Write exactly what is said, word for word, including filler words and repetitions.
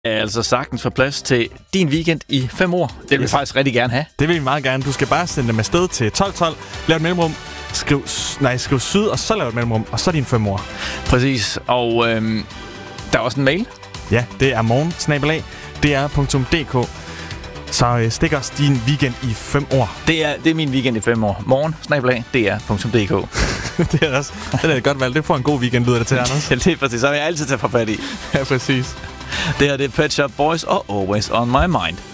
er altså sagtens for plads til din weekend i fem år. Det vil vi Yes. faktisk rigtig gerne have. Det vil vi meget gerne. Du skal bare sende dem afsted til tolv tolv, lav et mellemrum, skriv, nej, skriv syd, og så lav et mellemrum, og så din fem ord. Præcis. Og øhm, der er også en mail. Ja, det er morgen snabel-a d r punktum d k. Så øh, stik os din weekend i fem år. Det er, det er min weekend i fem år. Morgen, snabel-a, d r punktum d k. Det er også det er et godt valg. Det får en god weekend, lyder det til, Anders. Det er præcis. Så vil jeg altid tage for fat i. Ja, præcis. Det her det er Pet Shop Boys og Always On My Mind.